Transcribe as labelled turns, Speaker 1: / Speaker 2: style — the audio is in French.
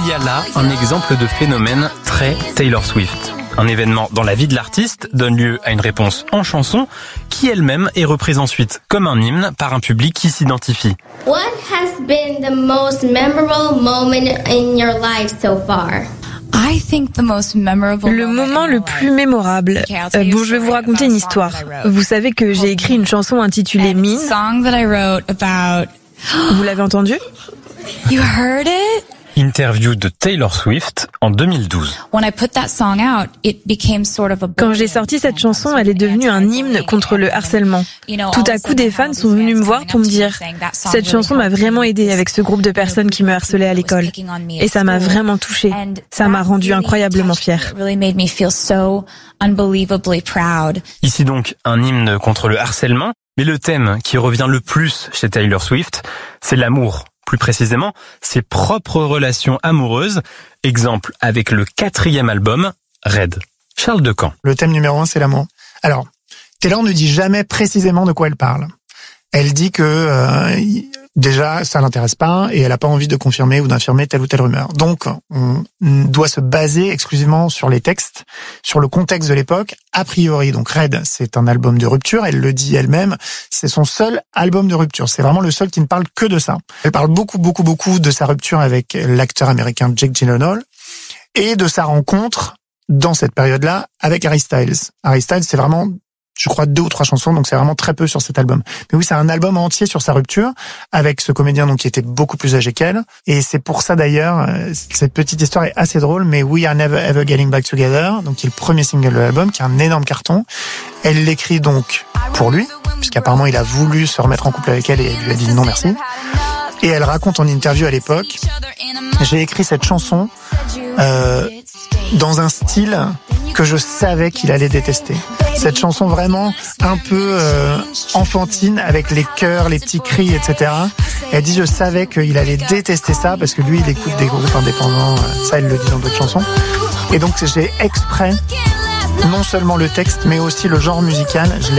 Speaker 1: y a là un exemple de phénomène très Taylor Swift. Un événement dans la vie de l'artiste donne lieu à une réponse en chanson qui elle-même est reprise ensuite comme un hymne par un public qui s'identifie.
Speaker 2: What has been the most memorable moment in your life so far?
Speaker 3: Le moment le plus mémorable. Bon, je vais vous raconter une histoire. Vous savez que j'ai écrit une chanson intitulée Mean. Vous l'avez entendue?
Speaker 4: You heard it?
Speaker 1: Interview de Taylor Swift en 2012.
Speaker 3: Quand j'ai sorti cette chanson, elle est devenue un hymne contre le harcèlement. Tout à coup, des fans sont venus me voir pour me dire « Cette chanson m'a vraiment aidée avec ce groupe de personnes qui me harcelaient à l'école. Et ça m'a vraiment touchée. Ça m'a rendue incroyablement fière. »
Speaker 1: Ici donc, un hymne contre le harcèlement. Mais le thème qui revient le plus chez Taylor Swift, c'est l'amour. Plus précisément, ses propres relations amoureuses. Exemple avec le 4e album, Red. Charles Decamp.
Speaker 5: Le thème numéro 1, c'est l'amour. Alors, Taylor ne dit jamais précisément de quoi elle parle. Elle dit que déjà, ça l'intéresse pas et elle n'a pas envie de confirmer ou d'infirmer telle ou telle rumeur. Donc, on doit se baser exclusivement sur les textes, sur le contexte de l'époque. A priori, donc Red, c'est un album de rupture. Elle le dit elle-même, c'est son seul album de rupture. C'est vraiment le seul qui ne parle que de ça. Elle parle beaucoup de sa rupture avec l'acteur américain Jake Gyllenhaal et de sa rencontre dans cette période-là avec Harry Styles. Harry Styles, c'est vraiment, je crois, 2 ou 3 chansons, donc c'est vraiment très peu sur cet album. Mais oui, c'est un album entier sur sa rupture, avec ce comédien donc qui était beaucoup plus âgé qu'elle. Et c'est pour ça d'ailleurs, cette petite histoire est assez drôle, mais We Are Never Ever Getting Back Together, donc qui est le premier single de l'album, qui est un énorme carton. Elle l'écrit donc pour lui, puisqu'apparemment il a voulu se remettre en couple avec elle et elle lui a dit non merci. Et elle raconte en interview à l'époque, j'ai écrit cette chanson dans un style que je savais qu'il allait détester. Cette chanson vraiment un peu enfantine, avec les chœurs, les petits cris, etc. Elle dit je savais qu'il allait détester ça parce que lui il écoute des groupes indépendants, ça elle le dit dans d'autres chansons. Et donc j'ai exprès non seulement le texte mais aussi le genre musical, je l'ai